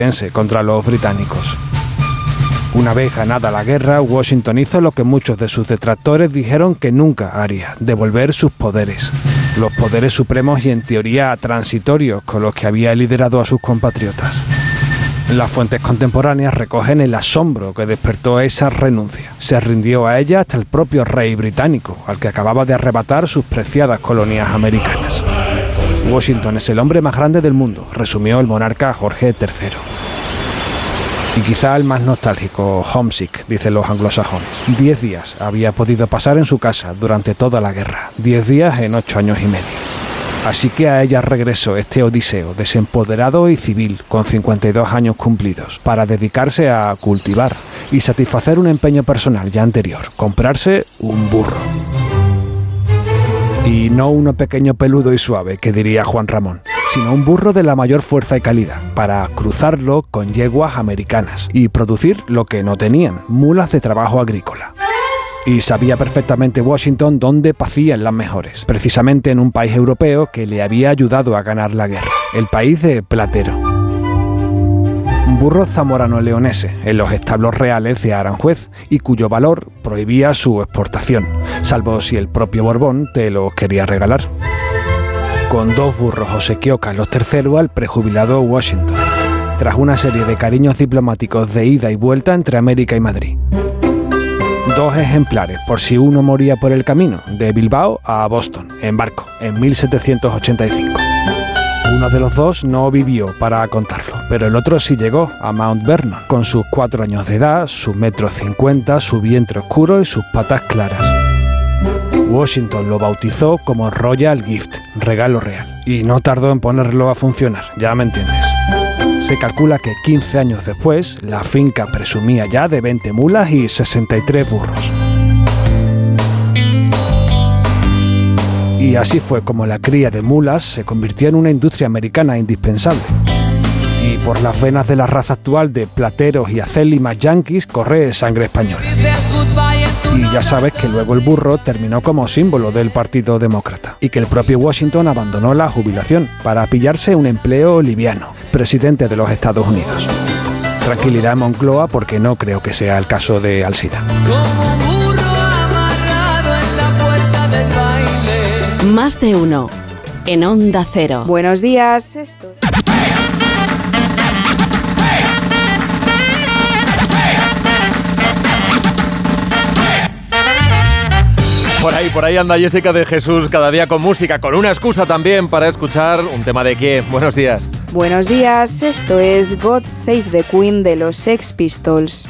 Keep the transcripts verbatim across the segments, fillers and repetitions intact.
contra los británicos. Una vez ganada la guerra, Washington hizo lo que muchos de sus detractores dijeron que nunca haría: devolver sus poderes. Los poderes supremos y en teoría transitorios con los que había liderado a sus compatriotas. Las fuentes contemporáneas recogen el asombro que despertó esa renuncia. Se rindió a ella hasta el propio rey británico, al que acababa de arrebatar sus preciadas colonias americanas. Washington es el hombre más grande del mundo, resumió el monarca Jorge tercero. Y quizá el más nostálgico, homesick, dicen los anglosajones. Diez días había podido pasar en su casa durante toda la guerra. Diez días en ocho años y medio. Así que a ella regresó este odiseo desempoderado y civil, con cincuenta y dos años cumplidos, para dedicarse a cultivar y satisfacer un empeño personal ya anterior: comprarse un burro. Y no uno pequeño, peludo y suave, que diría Juan Ramón, sino un burro de la mayor fuerza y calidad, para cruzarlo con yeguas americanas y producir lo que no tenían: mulas de trabajo agrícola. Y sabía perfectamente Washington dónde pacían las mejores, precisamente en un país europeo que le había ayudado a ganar la guerra, el país de Platero. Un burro zamorano-leonese en los establos reales de Aranjuez y cuyo valor prohibía su exportación, salvo si el propio Borbón te los quería regalar. Con dos burros obsequió Carlos tercero al prejubilado Washington, tras una serie de cariños diplomáticos de ida y vuelta entre América y Madrid. Dos ejemplares por si uno moría por el camino, de Bilbao a Boston, en barco, en mil setecientos ochenta y cinco. Uno de los dos no vivió para contarlo, pero el otro sí llegó a Mount Vernon, con sus cuatro años de edad, sus metros cincuenta, su vientre oscuro y sus patas claras. Washington lo bautizó como Royal Gift, regalo real, y no tardó en ponerlo a funcionar, ya me entiendes. Se calcula que quince años después, la finca presumía ya de veinte mulas y sesenta y tres burros. Y así fue como la cría de mulas se convirtió en una industria americana indispensable. Y por las venas de la raza actual de plateros y acélimas yanquis corre sangre española. Y ya sabes que luego el burro terminó como símbolo del Partido Demócrata y que el propio Washington abandonó la jubilación para pillarse un empleo liviano, presidente de los Estados Unidos. Tranquilidad en Moncloa, porque no creo que sea el caso de Alsina. Más de uno en Onda Cero. Buenos días. Esto... Por ahí, por ahí anda Jessica de Jesús, cada día con música, con una excusa también para escuchar un tema de quién. Buenos días. Buenos días, esto es God Save the Queen de los Sex Pistols.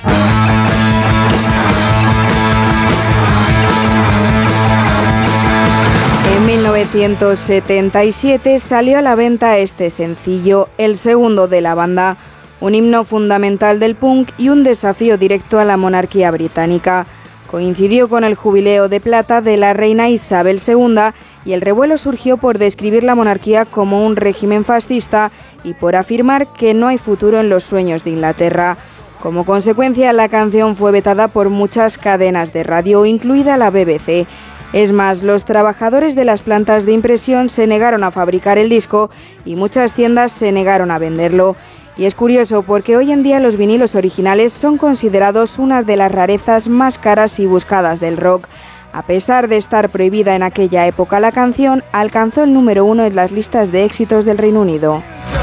En mil novecientos setenta y siete salió a la venta este sencillo, el segundo de la banda, un himno fundamental del punk y un desafío directo a la monarquía británica. Coincidió con el jubileo de plata de la reina Isabel segunda y el revuelo surgió por describir la monarquía como un régimen fascista y por afirmar que no hay futuro en los sueños de Inglaterra. Como consecuencia, la canción fue vetada por muchas cadenas de radio, incluida la B B C. Es más, los trabajadores de las plantas de impresión se negaron a fabricar el disco y muchas tiendas se negaron a venderlo. Y es curioso porque hoy en día los vinilos originales son considerados una de las rarezas más caras y buscadas del rock. A pesar de estar prohibida en aquella época, la canción alcanzó el número uno en las listas de éxitos del Reino Unido.